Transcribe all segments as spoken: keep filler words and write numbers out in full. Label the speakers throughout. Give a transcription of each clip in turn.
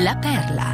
Speaker 1: La Perla.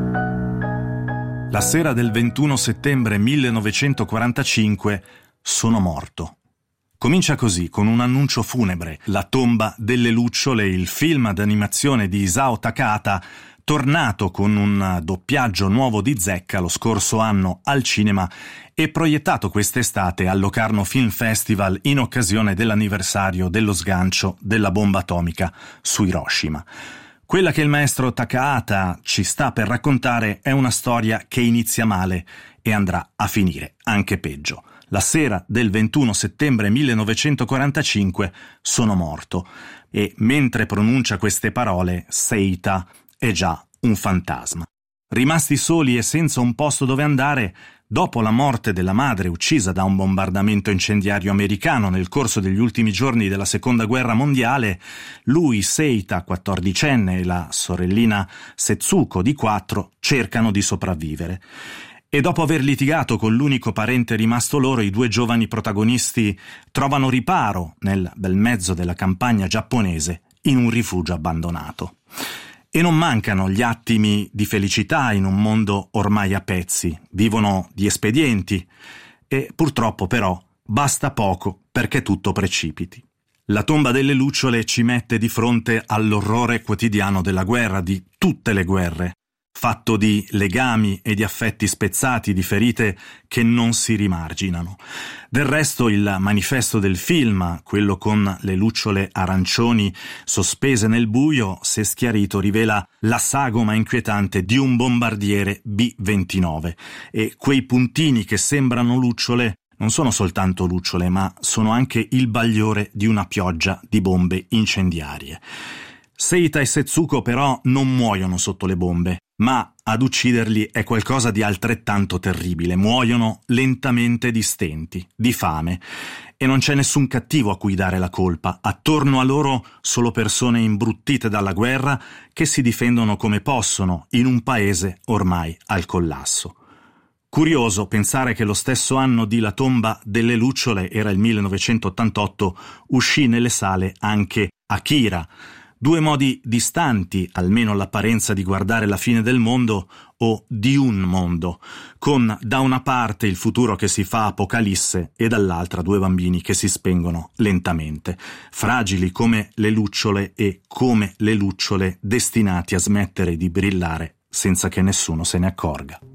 Speaker 2: La sera del ventuno settembre millenovecentoquarantacinque sono morto. Comincia così, con un annuncio funebre. La tomba delle lucciole, il film d'animazione di Isao Takahata, tornato con un doppiaggio nuovo di zecca lo scorso anno al cinema e proiettato quest'estate al Locarno Film Festival in occasione dell'anniversario dello sgancio della bomba atomica su Hiroshima. Quella che il maestro Takahata ci sta per raccontare è una storia che inizia male e andrà a finire anche peggio. La sera del ventuno settembre millenovecentoquarantacinque sono morto e mentre pronuncia queste parole Seita è già un fantasma. Rimasti soli e senza un posto dove andare, dopo la morte della madre uccisa da un bombardamento incendiario americano nel corso degli ultimi giorni della Seconda Guerra Mondiale, lui, Seita, quattordicenne, e la sorellina Setsuko, di quattro, cercano di sopravvivere. E dopo aver litigato con l'unico parente rimasto loro, i due giovani protagonisti trovano riparo nel bel mezzo della campagna giapponese in un rifugio abbandonato. E non mancano gli attimi di felicità in un mondo ormai a pezzi. Vivono di espedienti e purtroppo però basta poco perché tutto precipiti. La tomba delle lucciole ci mette di fronte all'orrore quotidiano della guerra, di tutte le guerre, fatto di legami e di affetti spezzati, di ferite che non si rimarginano. Del resto il manifesto del film, quello con le lucciole arancioni sospese nel buio, se schiarito, rivela la sagoma inquietante di un bombardiere B ventinove, e quei puntini che sembrano lucciole non sono soltanto lucciole, ma sono anche il bagliore di una pioggia di bombe incendiarie. Seita e Setsuko però non muoiono sotto le bombe, ma ad ucciderli è qualcosa di altrettanto terribile. Muoiono lentamente di stenti, di fame, e non c'è nessun cattivo a cui dare la colpa. Attorno a loro solo persone imbruttite dalla guerra che si difendono come possono in un paese ormai al collasso. Curioso pensare che lo stesso anno di La tomba delle lucciole, era il millenovecentottantotto, uscì nelle sale anche Akira. Due modi distanti, almeno l'apparenza di guardare la fine del mondo o di un mondo, con da una parte il futuro che si fa apocalisse e dall'altra due bambini che si spengono lentamente, fragili come le lucciole e come le lucciole destinati a smettere di brillare senza che nessuno se ne accorga.